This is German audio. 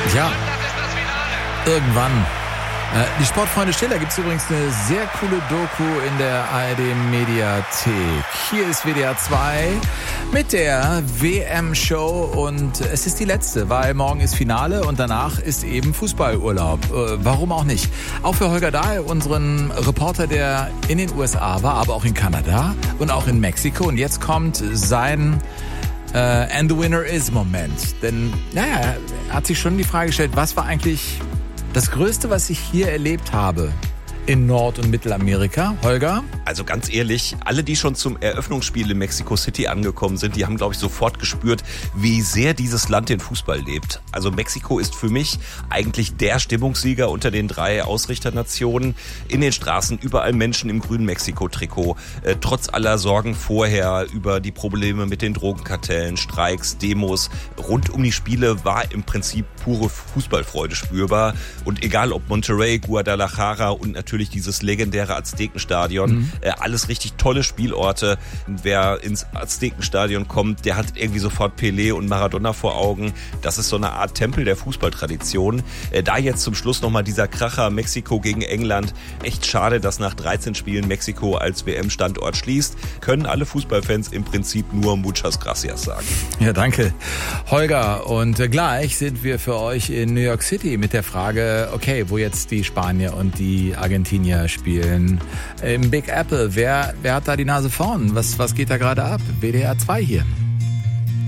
Ja, irgendwann. Die Sportfreunde Stiller gibt es übrigens eine sehr coole Doku in der ARD-Mediathek. Hier ist WDR 2 mit der WM-Show und es ist die letzte, weil morgen ist Finale und danach ist eben Fußballurlaub. Warum auch nicht? Auch für Holger Dahl, unseren Reporter, der in den USA war, aber auch in Kanada und auch in Mexiko. Und jetzt kommt sein And the Winner is Moment. Denn, naja, er hat sich schon die Frage gestellt, was war eigentlich das Größte, was ich hier erlebt habe in Nord- und Mittelamerika? Holger? Also ganz ehrlich, alle, die schon zum Eröffnungsspiel in Mexico City angekommen sind, die haben, glaube ich, sofort gespürt, wie sehr dieses Land den Fußball lebt. Also Mexiko ist für mich eigentlich der Stimmungssieger unter den 3 Ausrichternationen. In den Straßen überall Menschen im grünen Mexiko-Trikot. Trotz aller Sorgen vorher über die Probleme mit den Drogenkartellen, Streiks, Demos. Rund um die Spiele war im Prinzip pure Fußballfreude spürbar. Und egal ob Monterrey, Guadalajara und natürlich dieses legendäre Aztekenstadion. Alles richtig tolle Spielorte. Wer ins Aztekenstadion kommt, der hat irgendwie sofort Pelé und Maradona vor Augen. Das ist so eine Art Tempel der Fußballtradition. Da jetzt zum Schluss nochmal dieser Kracher Mexiko gegen England. Echt schade, dass nach 13 Spielen Mexiko als WM-Standort schließt. Können alle Fußballfans im Prinzip nur Muchas Gracias sagen. Ja, danke, Holger. Und gleich sind wir für euch in New York City mit der Frage, okay, wo jetzt die Spanier und die Argentinier spielen. Im Big Apple, wer hat da die Nase vorn? Was geht da gerade ab? WDR 2 hier.